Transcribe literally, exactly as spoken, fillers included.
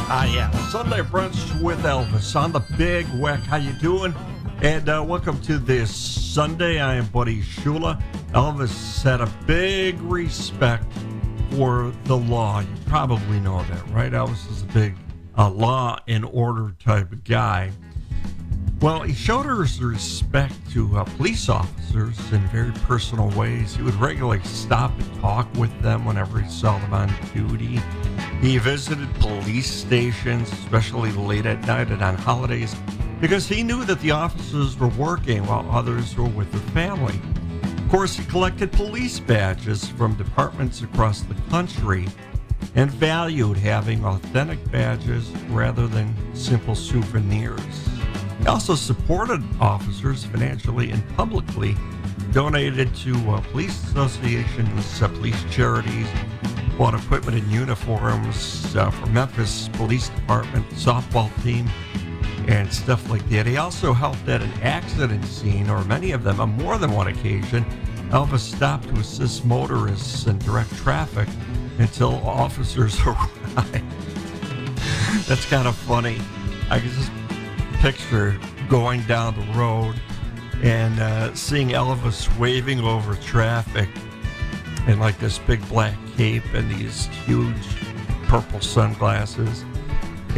Ah, yeah, Sunday brunch with Elvis on the Big Weck. How you doing? And uh, welcome to this Sunday. I am Buddy Shula. Elvis had a big respect for the law. You probably know that, right? Elvis is a big uh, law and order type of guy. Well, he showed his respect to uh, police officers in very personal ways. He would regularly stop and talk with them whenever he saw them on duty. He visited police stations, especially late at night and on holidays, because he knew that the officers were working while others were with their family. Of course, he collected police badges from departments across the country and valued having authentic badges rather than simple souvenirs. He also supported officers financially and publicly, donated to uh, police associations, uh, police charities, bought equipment and uniforms uh, for Memphis Police Department softball team and stuff like that. He also helped at an accident scene, or many of them, on more than one occasion. Elvis stopped to assist motorists and direct traffic until officers arrived. That's kind of funny. I can just picture going down the road and uh, seeing Elvis waving over traffic in like this big black cape and these huge purple sunglasses.